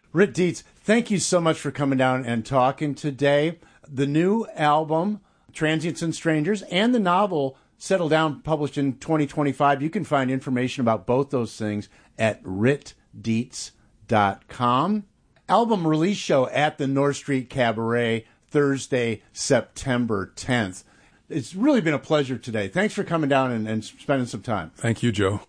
Rit Dietz, thank you so much for coming down and talking today. The new album, Transients and Strangers, and the novel, Settle Down, published in 2025. You can find information about both those things at ritdietz.com. Album release show at the North Street Cabaret, Thursday, September 10th. It's really been a pleasure today. Thanks for coming down and spending some time. Thank you, Joe.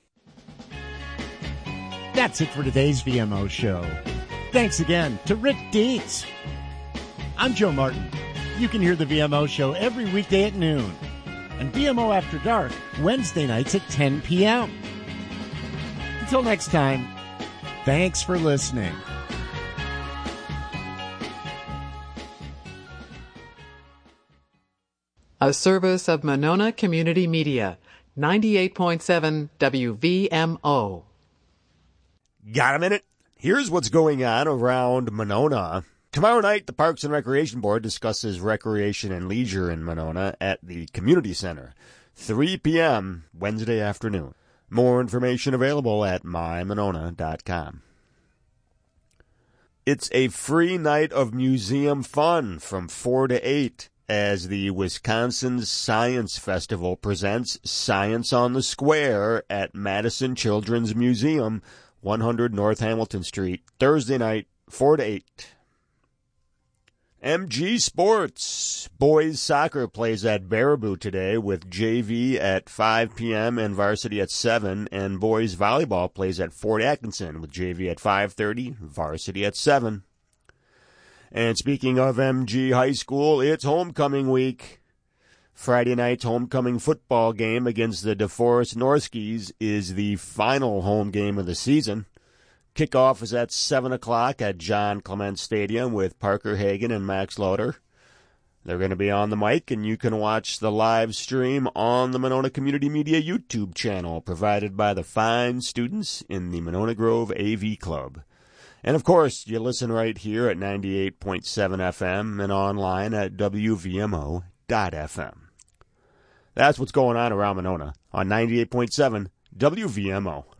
That's it for today's VMO show. Thanks again to Rit Dietz. I'm Joe Martin. You can hear the VMO show every weekday at noon. And VMO After Dark, Wednesday nights at 10 p.m. Until next time, thanks for listening. A service of Monona Community Media, 98.7 WVMO. Got a minute? Here's what's going on around Monona. Tomorrow night, the Parks and Recreation Board discusses recreation and leisure in Monona at the Community Center, 3 p.m. Wednesday afternoon. More information available at mymonona.com. It's a free night of museum fun from 4 to 8 as the Wisconsin Science Festival presents Science on the Square at Madison Children's Museum, 100 North Hamilton Street, Thursday night, 4 to 8. MG Sports. Boys soccer plays at Baraboo today with JV at 5 p.m. and varsity at 7, and boys volleyball plays at Fort Atkinson with JV at 5:30, varsity at 7. And speaking of MG High School, it's homecoming week. Friday night's homecoming football game against the DeForest Norskies is the final home game of the season. Kickoff is at 7 o'clock at John Clement Stadium with Parker Hagen and Max Loader. They're going to be on the mic, and you can watch the live stream on the Monona Community Media YouTube channel provided by the fine students in the Monona Grove AV Club. And, of course, you listen right here at 98.7 FM and online at WVMO.FM. That's what's going on around Monona on 98.7 WVMO.